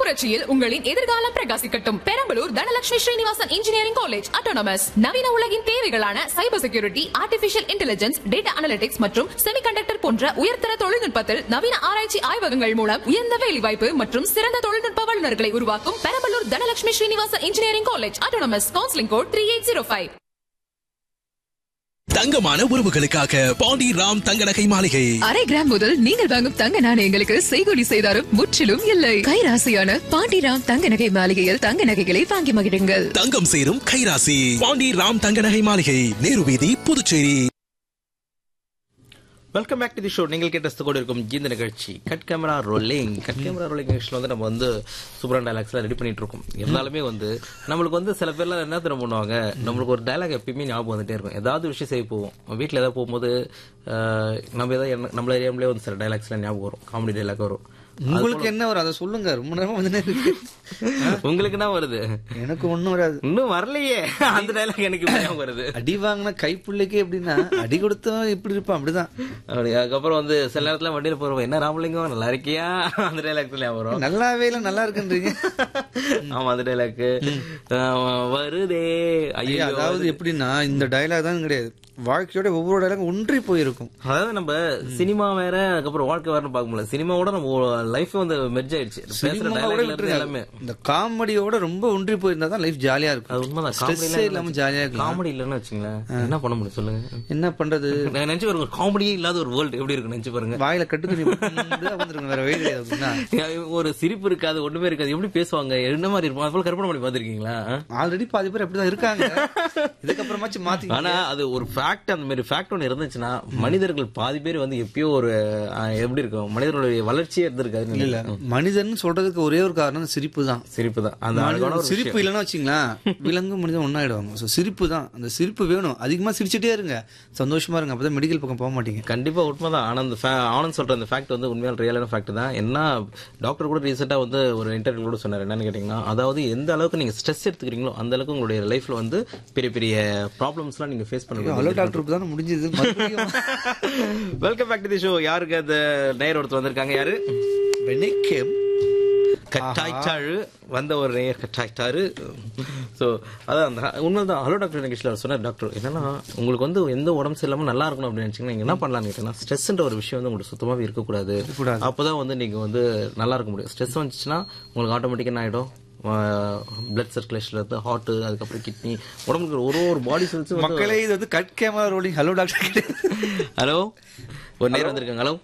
புரட்சியில் உங்களின் எதிர்காலம் பிரகாசிக்கட்டும். Perambalur Dhanalakshmi Srinivasan engineering college autonomous. நவீன உலகின் தேவைகளான cyber security, artificial intelligence, data analytics மற்றும் செமிகண்டக்டர் போன்ற உயர்தர தொழில்நுட்பத்தில் நவீன ஆராய்ச்சி ஆய்வகங்கள் மூலம் உயர்ந்த வேலைவாய்ப்பு மற்றும் சிறந்த தொழில்நுட்ப வல்லுநர்களை உருவாக்கும் Perambalur Dhanalakshmi Srinivasan engineering college autonomous. Counselling code 3805. தங்கமான உறவுகளுக்காக பாண்டி ராம் தங்க நகை மாளிகை. அரை கிராம் முதல் நீங்கள் வாங்கும் தங்க நாணயங்களுக்கு செய்கூலி செய்தாரும் முற்றிலும் இல்லை. கைராசியான பாண்டி ராம் தங்க நகை மாளிகையில் தங்க நகைகளை வாங்கி மகிழுங்கள். தங்கம் சேரும் கைராசி பாண்டி ராம் தங்க நகை மாளிகை, நேரு வீதி, Puducherry. Welcome back to the show. நீங்கள் கேட்ட கூட இருக்கும் இந்த நிகழ்ச்சி cut camera rolling. Cut camera rolling நிகழ்ச்சியில் வந்து நம்ம வந்து சூப்பரான டைலாக்ஸ்லாம் ரெடி பண்ணிட்டு இருக்கோம். இருந்தாலுமே வந்து நம்மளுக்கு வந்து சில பேர்லாம் என்ன தெரியும் பண்ணுவாங்க, நம்மளுக்கு ஒரு டைலாக் எப்பயுமே ஞாபகம் வந்துட்டே இருக்கும். ஏதாவது விஷயம் செய்ய போவோம், வீட்டில் ஏதாவது போகும்போது நம்ம ஏதாவது நம்மள ஏரியாமலே வந்து சில டைலாக்ஸ்லாம் ஞாபகம் வரும், காமெடி டைலாக் வரும். உங்களுக்கு என்ன வரும் அதை சொல்லுங்க. ரொம்ப நேரம் வந்து உங்களுக்கு என்ன வருது? எனக்கு ஒண்ணும் வராது. இன்னும் வரலையே அந்த டைலாக் எனக்கு வருது. அடி வாங்கின கைப்புள்ளைக்கு எப்படின்னா அடி கொடுத்தவன் இப்படி இருப்பான் அப்படிதான். அதுக்கப்புறம் வந்து சில நேரத்துல வண்டியில போறோம், என்ன ராமலிங்கம் நல்லா இருக்கியா, அந்த டைலாக் வரும். நல்லாவே இல்ல நல்லா இருக்குன்றீங்க. ஆமா அந்த டைலாக் வருதே. ஐயோ, அதாவது எப்படின்னா இந்த டைலாக் தான் கிடையாது, வாழ்க்கையோட ஒவ்வொரு டைலாக் ஒன்றி போயிருக்கும். அதாவது நம்ம சினிமா வேற அதுக்கப்புறம் வாழ்க்கை வேற பார்க்க முடியல. சினிமாவோட நம்ம லைஃப் வந்து மெர்ஜ் ஆயிடுச்சு. எல்லாமே இந்த காமெடியோட ரொம்ப ஒன்றி போயிருந்தா தான் லைஃப் ஜாலியா இருக்கும். அது உண்மைதான். காமெடி இல்லாம ஜாலியா இருக்கும். காமெடி இல்லன்னு வச்சுங்களேன், என்ன பண்ண முடியும் சொல்லுங்க? என்ன பண்றது? நினைச்சு பாருங்க, காமெடியே இல்லாத ஒரு வேர்ல்டு எப்படி இருக்கு நினைச்சு பாருங்க. வாயில கட்டுத்துணி வேற வழி கிடையாது. ஒரு சிரிப்பு இருக்காது, ஒண்ணுமே இருக்காது. எப்படி பேசுவாங்க, என்ன மாதிரி இருக்கும்? அது போல கற்பனை பண்ணி பாத்திருக்கீங்களா? ஆல்ரெடி பாதி பேர் அப்படிதான் இருக்காங்க. இதுக்கப்புறமாச்சும் மாத்தி. ஆனா அது ஒரு ஃபேக்ட். அந்த மாதிரி ஃபேக்ட் ஒன்று இருந்துச்சுன்னா மனிதர்கள் பாதி பேர் வந்து எப்பயோ ஒரு எப்படி இருக்கும், மனிதர்களுடைய வளர்ச்சியே இருந்திருக்காது. இல்ல மனிதன் சொல்றதுக்கு ஒரே ஒரு காரணம் சிரிப்பு தான். சிரிப்பு தான். அந்த சிரிப்பு இல்லைன்னா வச்சுங்களேன் விலங்கு மனிதன் ஒன்னாயிடுவாங்க. சிரிப்பு தான், அந்த சிரிப்பு வேணும். அதிகமா சிரிச்சுட்டே இருங்க, சந்தோஷமா இருங்க, அப்பதான் மெடிக்கல் பக்கம் போக மாட்டீங்க. கண்டிப்பா உண்மைதான். ஆனா அந்த ஆனந்த் சொல்ற அந்த ஃபேக்ட் வந்து உண்மையான ரியலான ஃபேக்ட் தான். என்ன டாக்டர் கூட ரீசெண்டா வந்து ஒரு இன்டர்வியூ கூட சொன்னார். என்னன்னு கேட்டீங்கன்னா, அதாவது எந்த அளவுக்கு நீங்க ஸ்ட்ரெஸ் எடுத்துக்கிறீங்களோ அந்த அளவுக்கு உங்களுடைய லைஃப்ல வந்து பெரிய பெரிய ப்ராப்ளம்ஸ் எல்லாம் நீங்க ஃபேஸ் பண்ணுவீங்க. ஹலோ டாக்டருக்கு தான் முடிஞ்சது. Welcome back to the show. யாருக்கு அந்த நேயர் ஒருத்தர் வந்திருக்காங்க? யாரு? கட்டாய்ச்சாரு வந்த ஒரு நேயர் கட்டாய்ச்சாரு. ஸோ அதான் உண்மைதான். ஹலோ டாக்டர் நிகழ்ச்சியில் சொன்னார் டாக்டர், என்னன்னா உங்களுக்கு வந்து எந்த உடம்பு சரியில்லாம நல்லா இருக்கணும் அப்படின்னு நினைச்சீங்கன்னா நீங்க என்ன பண்ணலாம்னு கேட்டீங்கன்னா, ஸ்ட்ரெஸ்ன்ற ஒரு விஷயம் வந்து உங்களுக்கு சுத்தமாவே இருக்கக்கூடாது. அப்போதான் வந்து நீங்க வந்து நல்லா இருக்க முடியும். ஸ்ட்ரெஸ் வந்துச்சுன்னா உங்களுக்கு ஆட்டோமேட்டிக்கா என்ன ஆயிடும், பிளட் சர்க்குலேஷன்ல இருந்து ஹார்ட், அதுக்கப்புறம் கிட்னி, உடம்புக்கு ஒரு பாடி செல்ஸ். மக்களே இது வந்து cut camera rolling. Hello doctor. Hello, ஒரு நேரம் வந்திருக்காங்க. ஹலோ